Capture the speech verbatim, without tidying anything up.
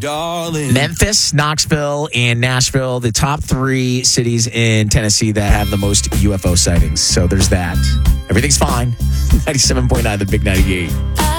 darling. Memphis, Knoxville, and Nashville, the top three cities in Tennessee that have the most U F O sightings. So there's that. Everything's fine. ninety-seven point nine, The Big ninety-eight.